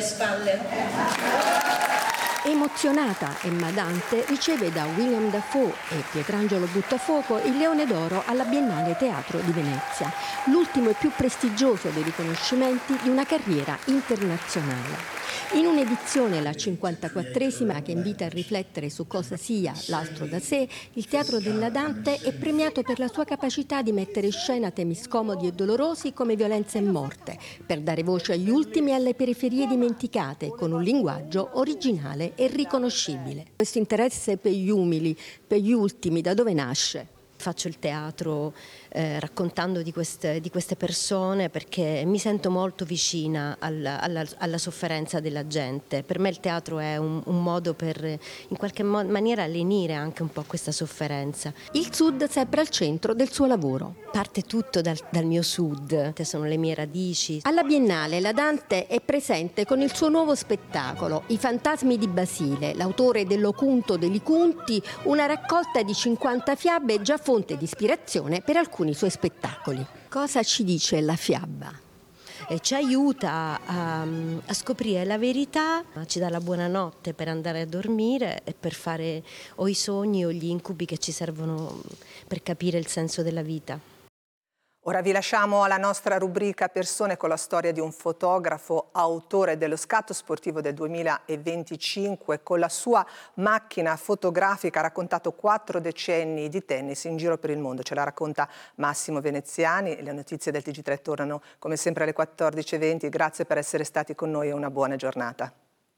spalle. Emozionata, Emma Dante riceve da William Dafoe e Pietrangelo Buttafuoco il Leone d'Oro alla Biennale Teatro di Venezia, l'ultimo e più prestigioso dei riconoscimenti di una carriera internazionale. In un'edizione, la 54esima, che invita a riflettere su cosa sia l'altro da sé, il Teatro della Dante è premiato per la sua capacità di mettere in scena temi scomodi e dolorosi come violenza e morte, per dare voce agli ultimi e alle periferie dimenticate, con un linguaggio originale e riconoscibile. Questo interesse per gli umili, per gli ultimi, da dove nasce? Faccio il teatro raccontando di queste persone perché mi sento molto vicina alla sofferenza della gente. Per me il teatro è un modo per in qualche maniera lenire anche un po' questa sofferenza. Il Sud sempre al centro del suo lavoro. Parte tutto dal mio Sud, sono le mie radici. Alla Biennale la Dante è presente con il suo nuovo spettacolo I fantasmi di Basile, l'autore dell'Ocunto degli Cunti, una raccolta di 50 fiabe già fonte di ispirazione per alcuni suoi spettacoli. Cosa ci dice la fiaba? Ci aiuta a scoprire la verità, ci dà la buonanotte per andare a dormire e per fare o i sogni o gli incubi che ci servono per capire il senso della vita. Ora vi lasciamo alla nostra rubrica Persone con la storia di un fotografo, autore dello scatto sportivo del 2025. Con la sua macchina fotografica ha raccontato 4 decenni di tennis in giro per il mondo. Ce la racconta Massimo Veneziani. Le notizie del TG3 tornano come sempre alle 14:20. Grazie per essere stati con noi e una buona giornata.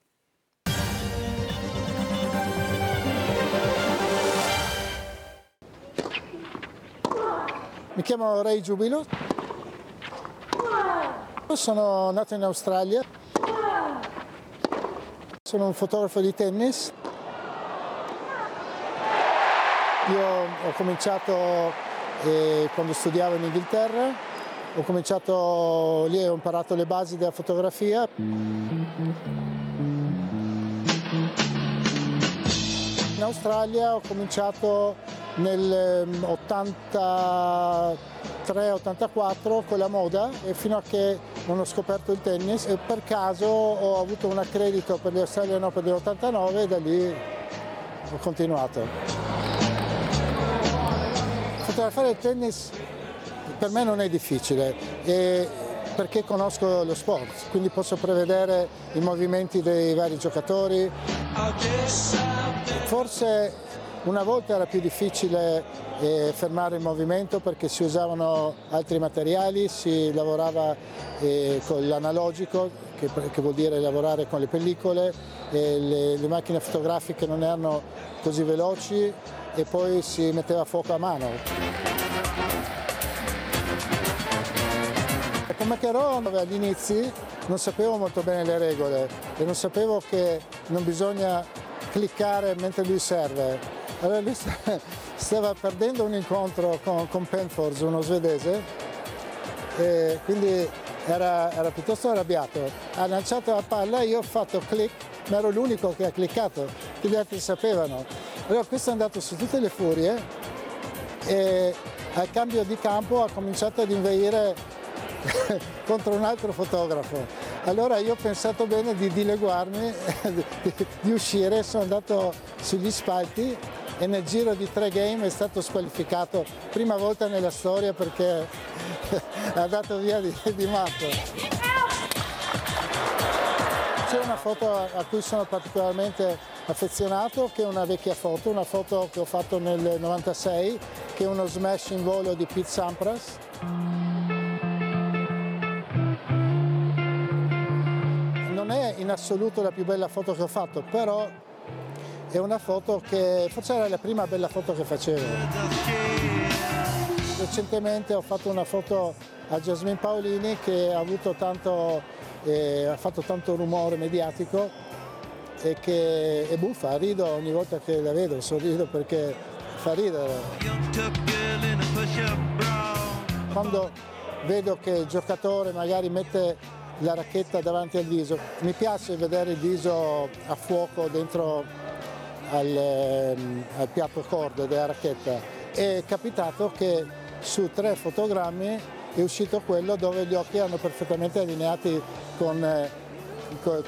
Mi chiamo Ray Giubilo, sono nato in Australia, sono un fotografo di tennis. Io ho cominciato quando studiavo in Inghilterra, ho cominciato lì e ho imparato le basi della fotografia. In Australia ho cominciato nel 83-84 con la moda e fino a che non ho scoperto il tennis e per caso ho avuto un accredito per le Australian Open dell'89 e da lì ho continuato. Fotografare il tennis per me non è difficile perché conosco lo sport, quindi posso prevedere i movimenti dei vari giocatori. Forse una volta era più difficile fermare il movimento perché si usavano altri materiali, si lavorava con l'analogico, che vuol dire lavorare con le pellicole, le macchine fotografiche non erano così veloci e poi si metteva fuoco a mano. Come Maccherò agli inizi non sapevo molto bene le regole e non sapevo che non bisogna cliccare mentre lui serve. Allora lui stava perdendo un incontro con Penfors, uno svedese, e quindi era piuttosto arrabbiato. Ha lanciato la palla, io ho fatto click, ma ero l'unico che ha cliccato, che gli altri sapevano. Allora questo è andato su tutte le furie e al cambio di campo ha cominciato ad inveire contro un altro fotografo. Allora io ho pensato bene di dileguarmi, di uscire, sono andato sugli spalti e nel giro di 3 game è stato squalificato, prima volta nella storia perché è andato via di matto. C'è una foto a cui sono particolarmente affezionato, che è una vecchia foto, una foto che ho fatto nel 96, che è uno smash in volo di Pete Sampras. Non è in assoluto la più bella foto che ho fatto, però è una foto che forse era la prima bella foto che facevo. Recentemente ho fatto una foto a Jasmine Paolini che ha fatto tanto rumore mediatico e che è buffa, rido ogni volta che la vedo, sorrido perché fa ridere. Quando vedo che il giocatore magari mette la racchetta davanti al viso, mi piace vedere il viso a fuoco dentro al piatto corde della racchetta. È capitato che su 3 fotogrammi è uscito quello dove gli occhi erano perfettamente allineati con